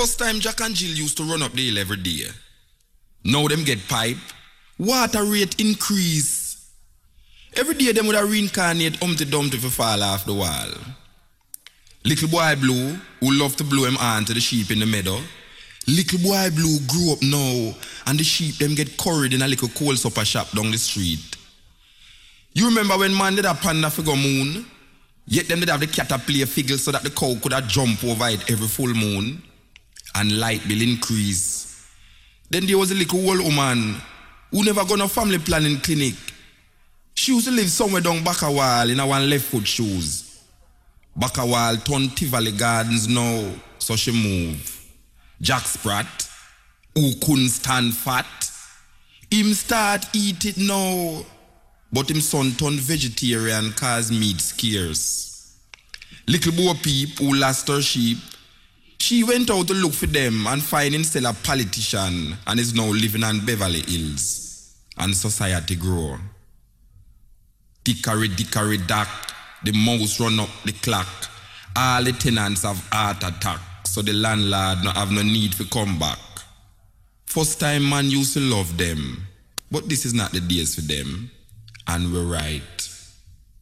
First time Jack and Jill used to run up the hill every day. Now them get pipe. Water rate increase. Every day them would have reincarnate Humpty Dumpty to fall off the wall. Little boy Blue, who loved to blow him on to the sheep in the meadow. Little boy Blue grew up now, and the sheep them get curried in a little cold supper shop down the street. You remember when man did a panda figure moon? Yet them did have the cat a play a figure so that the cow could have jump over it every full moon. And light bill increase. Then there was a little old woman who never gone a family planning clinic. She used to live somewhere down Backawall in a one left foot shoes. Backawall turned Tivoli Gardens now, so she move. Jack Spratt, who couldn't stand fat, him start eat it now. But him son turned vegetarian cause meat scarce. Little Bo Peep, who lost her sheep, she went out to look for them and find himself a politician and is now living on Beverly Hills. And society grow. Dickory dickory dock, the mouse run up the clock. All the tenants have heart attack, so the landlord no have no need to come back. First time man used to love them, but this is not the days for them. And we're right.